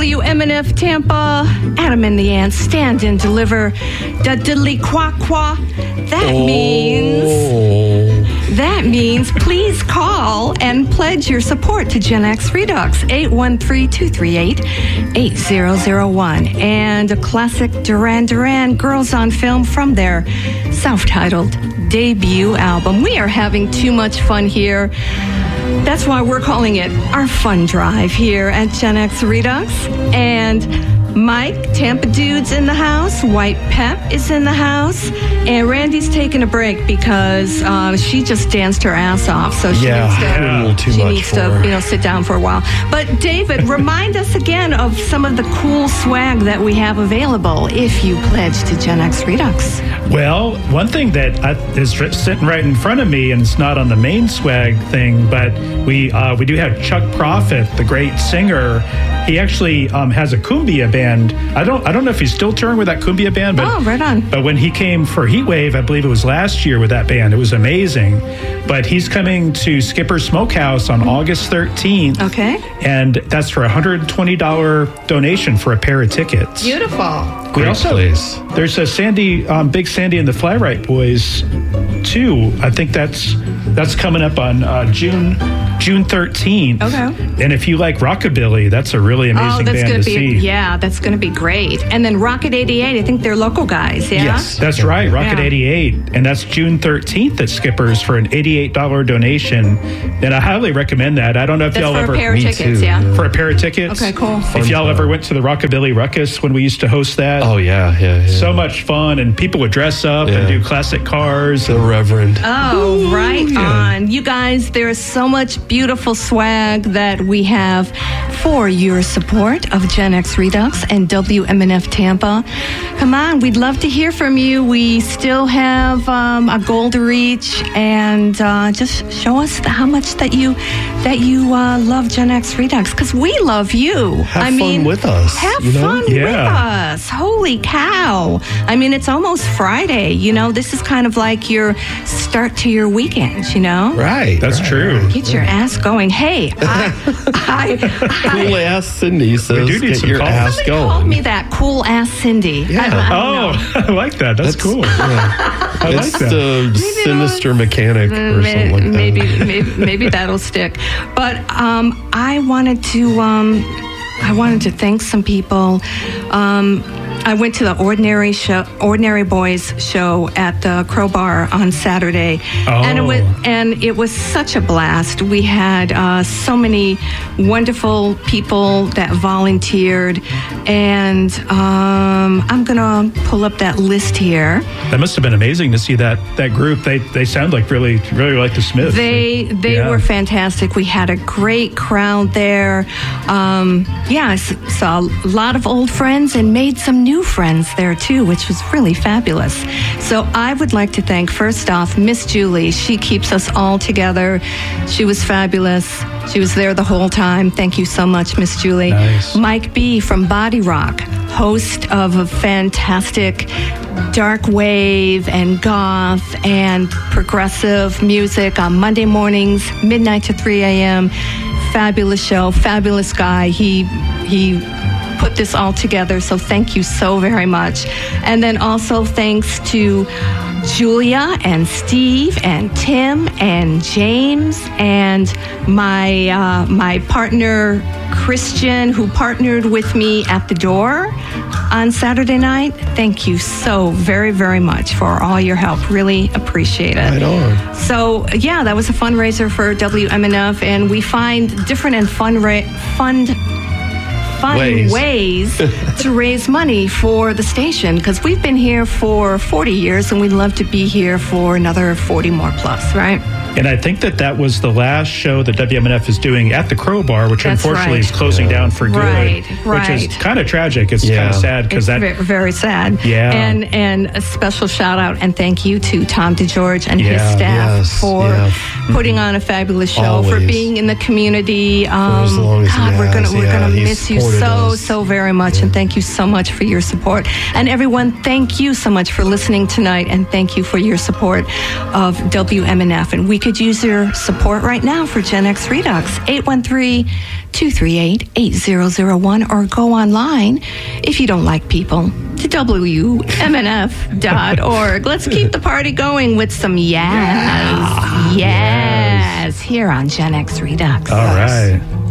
WMNF Tampa, Adam and the Ants stand and deliver the diddly quack quack. That means please call and pledge your support to Gen X Redux, 813-238-8001. And a classic Duran Duran Girls on Film from their self-titled debut album. We are having too much fun here. That's why we're calling it our fun drive here at Gen X Redux. And Mike, Tampa Dude's in the house. White Pep is in the house. And Randy's taking a break because she just danced her ass off. So she needs to sit down for a while. But David, remind us again of some of the cool swag that we have available if you pledge to Gen X Redux. Well, one thing that is sitting right in front of me, and it's not on the main swag thing, but we do have Chuck Prophet, the great singer. He actually has a cumbia band. I don't know if he's still touring with that cumbia band, but right on. But when he came for Heatwave, I believe it was last year with that band, it was amazing. But he's coming to Skipper Smokehouse on August 13th. Okay. And that's for a $120 donation for a pair of tickets. Beautiful. Great place. There's a Big Sandy and the Fly-Right Boys too. I think that's coming up on June 13th. Okay. And if you like rockabilly, that's a really amazing band to see. Yeah, that's going to be great. And then Rocket 88, I think they're local guys, yeah? Yes, that's right, Rocket 88. And that's June 13th at Skipper's for an $88 donation. And I highly recommend that. I don't know if y'all ever... for a pair of tickets, yeah? For a pair of tickets. Okay, cool. If y'all ever went to the Rockabilly Ruckus when we used to host that. Oh, yeah. So much fun, and people would dress up and do classic cars. The Reverend. Oh, right on. You guys, there's so much beautiful swag that we have for your support of Gen X Redux and WMNF Tampa. Come on, we'd love to hear from you. We still have a goal to reach, and just show us how much that you love Gen X Redux, because we love you. Have fun with us. Have fun with us. Holy cow. I mean, it's almost Friday. This is kind of like your start to your weekend, Right. That's true. Get your ass going. Hey, cool ass Cindy says, get your ass somebody going. called me that cool ass Cindy. Yeah. I like that. That's cool. I like that. It's a sinister mechanic or something like that. Maybe that'll stick. But I wanted to thank some people. I went to the Ordinary Boys show at the Crowbar on Saturday, and it was such a blast. We had so many wonderful people that volunteered, and I'm gonna pull up that list here. That must have been amazing to see that group. They sound like really like the Smiths. They were fantastic. We had a great crowd there. I saw a lot of old friends and made some new friends there too, which was really fabulous. So I would like to thank, first off, Miss Julie. She keeps us all together. She was fabulous. She was there the whole time. Thank you so much, Miss Julie. Nice. Mike B. from Body Rock, host of a fantastic dark wave and goth and progressive music on Monday mornings, midnight to 3 a.m. Fabulous show, fabulous guy. He put this all together, so thank you so very much. And then also thanks to Julia and Steve and Tim and James and my partner Christian, who partnered with me at the door on Saturday night. Thank you so very, very much for all your help. Really appreciate it. Right on. So that was a fundraiser for WMNF, and we find different and fun ways to raise money for the station, because we've been here for 40 years and we'd love to be here for another 40 more plus, right? And I think that was the last show that WMNF is doing at the Crowbar, which unfortunately is closing down for good. Right. Which is kind of tragic. It's kind of sad because very, very sad. Yeah. And a special shout out and thank you to Tom DeGeorge and his staff for putting on a fabulous show, for being in the community. For as long as we're gonna miss you us. so very much, and thank you so much for your support. And everyone, thank you so much for listening tonight, and thank you for your support of WMNF. And we could use your support right now for Gen X Redux. 813-238-8001, or go online if you don't like people to WMNF.org. Let's keep the party going with some yes here on Gen X Redux. All right.